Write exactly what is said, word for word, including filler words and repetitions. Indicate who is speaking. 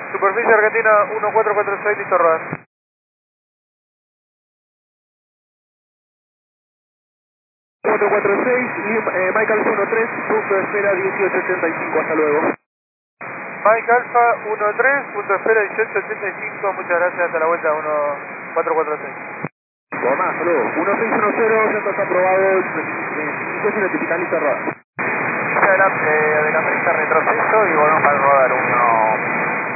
Speaker 1: Superficie Argentina uno cuatro cuatro seis, listo rodar.
Speaker 2: cuatro cuatro seis y eh, Mike Alfa uno tres, punto de espera dieciocho ochenta y cinco, hasta luego.
Speaker 1: Mike Alfa uno tres, punto de espera dieciocho ochenta y cinco, muchas gracias, hasta la vuelta uno cuatro cuatro seis.
Speaker 2: Toma, hasta luego. uno seis uno cero, ya está aprobado, certificación notificar, listo rodar.
Speaker 1: De la, eh, de la prensa retroceso y volvemos para rodar uno